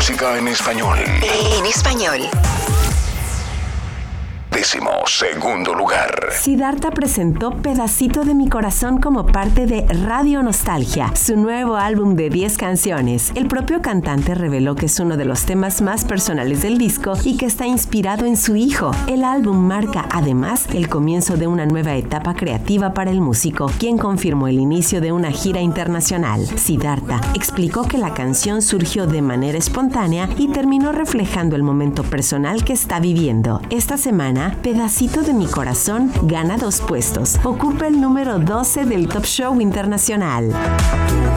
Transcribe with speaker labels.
Speaker 1: música en español.
Speaker 2: En español.
Speaker 1: 12º lugar.
Speaker 3: Siddhartha presentó Pedacito de mi corazón como parte de Radio Nostalgia, su nuevo álbum de 10 canciones. El propio cantante reveló que es uno de los temas más personales del disco y que está inspirado en su hijo. El álbum marca, además, el comienzo de una nueva etapa creativa para el músico, quien confirmó el inicio de una gira internacional. Siddhartha explicó que la canción surgió de manera espontánea y terminó reflejando el momento personal que está viviendo. Esta semana, Pedacito de mi corazón gana 2 puestos. Ocupa el número 12 del Top Show Internacional.